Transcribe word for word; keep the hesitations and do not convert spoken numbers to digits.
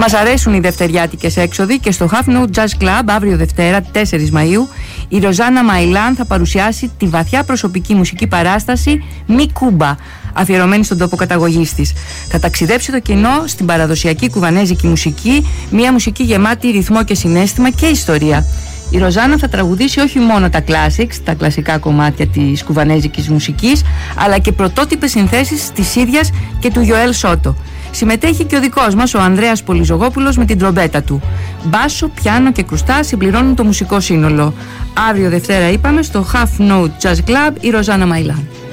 Μας αρέσουν οι δευτεριάτικες έξοδοι και στο Half Note Jazz Club αύριο Δευτέρα τέσσερις Μαΐου η Ροζάνα Μαϊλάν θα παρουσιάσει τη βαθιά προσωπική μουσική παράσταση «Μη Κούμπα», αφιερωμένη στον τόπο καταγωγής της. Θα ταξιδέψει το κοινό στην παραδοσιακή κουβανέζικη μουσική, μια μουσική γεμάτη ρυθμό και συναίσθημα και ιστορία. Η Ροζάνα θα τραγουδήσει όχι μόνο τα classics, τα κλασικά κομμάτια της κουβανέζικης μουσικής, αλλά και πρωτότυπες συνθέσεις της ίδιας και του Γιοέλ Σότο. Συμμετέχει και ο δικός μας, ο Ανδρέας Πολυζωγόπουλος, με την τρομπέτα του. Μπάσο, πιάνο και κρουστά συμπληρώνουν το μουσικό σύνολο. Αύριο Δευτέρα είπαμε στο Half Note Jazz Club η Ροζάνα Μαϊλάν.